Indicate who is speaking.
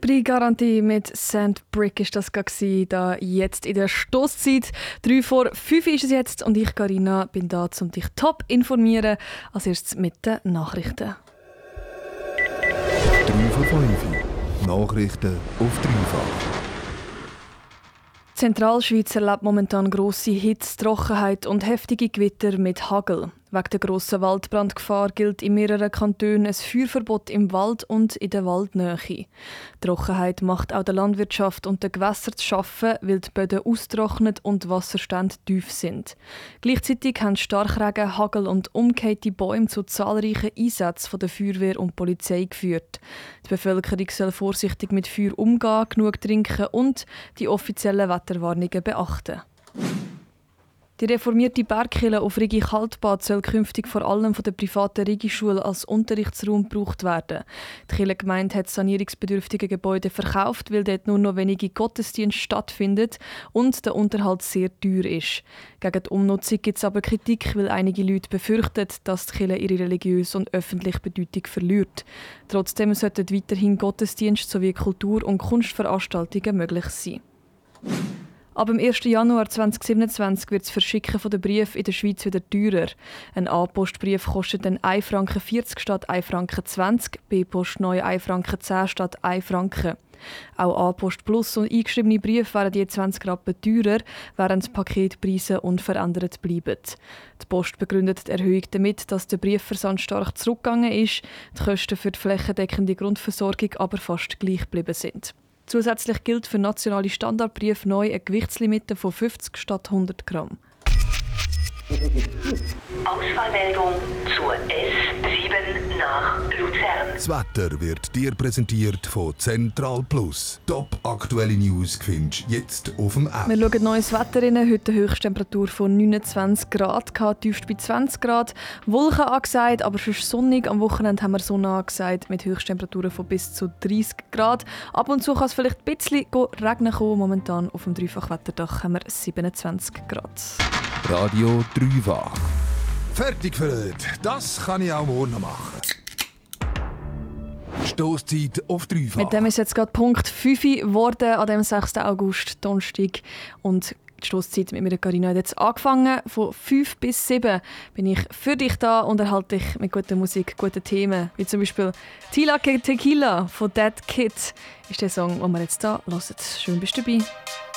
Speaker 1: Prix-Garantie mit Sandbrick ist das gewesen, da jetzt in der Stosszeit. 3 vor 5 ist es jetzt und ich, Carina, bin da, um dich top informieren. Als erstes mit den Nachrichten.
Speaker 2: 3 vor 5. Nachrichten auf dreifach.
Speaker 1: Die Zentralschweiz erlebt momentan grosse Hitze, Trockenheit und heftige Gewitter mit Hagel. Wegen der grossen Waldbrandgefahr gilt in mehreren Kantonen ein Feuerverbot im Wald und in der Waldnähe. Die Trockenheit macht auch der Landwirtschaft und den Gewässern zu schaffen, weil die Böden austrocknet und Wasserstände tief sind. Gleichzeitig haben Starkregen, Hagel und umgekehlte Bäume zu zahlreichen Einsätzen von der Feuerwehr und Polizei geführt. Die Bevölkerung soll vorsichtig mit Feuer umgehen, genug trinken und die offiziellen Wetterwarnungen beachten. Die reformierte Bergkirche auf Rigi-Kaltbad soll künftig vor allem von der privaten Rigi-Schule als Unterrichtsraum gebraucht werden. Die Kirchengemeinde hat sanierungsbedürftige Gebäude verkauft, weil dort nur noch wenige Gottesdienste stattfinden und der Unterhalt sehr teuer ist. Gegen die Umnutzung gibt es aber Kritik, weil einige Leute befürchten, dass die Kirche ihre religiöse und öffentliche Bedeutung verliert. Trotzdem sollten weiterhin Gottesdienste sowie Kultur- und Kunstveranstaltungen möglich sein. Ab dem 1. Januar 2027 wird das Verschicken der Briefe in der Schweiz wieder teurer. Ein A-Postbrief kostet dann 1,40 Franken statt 1,20 Franken, B-Post neu 1,10 Franken statt 1 Franken. Auch A-Post Plus und eingeschriebene Briefe werden je 20 Rappen teurer, während die Paketpreise unverändert bleiben. Die Post begründet die Erhöhung damit, dass der Briefversand stark zurückgegangen ist, die Kosten für die flächendeckende Grundversorgung aber fast gleich geblieben sind. Zusätzlich gilt für nationale Standardbriefe neu eine Gewichtslimite von 50 statt 100 Gramm.
Speaker 3: Ausfallmeldung zur S7 nach Luzern.
Speaker 2: Das Wetter wird dir präsentiert von Central Plus. Top aktuelle News findest du jetzt auf dem App.
Speaker 1: Wir schauen neues Wetter rein. Heute eine Höchsttemperatur von 29 Grad, tiefst bei 20 Grad. Wolken angesagt, aber sonst sonnig. Am Wochenende haben wir Sonne angesagt mit Höchsttemperaturen von bis zu 30 Grad. Ab und zu kann es vielleicht ein bisschen regnen kommen. Momentan auf dem Dreifachwetterdach haben wir 27 Grad.
Speaker 2: Radio Dreifach. Fertig für heute. Das kann ich auch morgen noch machen. Stosszeit auf dreifach.
Speaker 1: Mit dem ist jetzt gerade Punkt 5 geworden, an dem 6. August, Donnerstag. Und die Stosszeit mit mir, Carina, hat jetzt angefangen. Von 5 bis 7 bin ich für dich da und erhalte dich mit guter Musik, guten Themen. Wie zum Beispiel Tila que Tequila von Dead Kid ist der Song, den wir jetzt hier hören. Schön bist du dabei.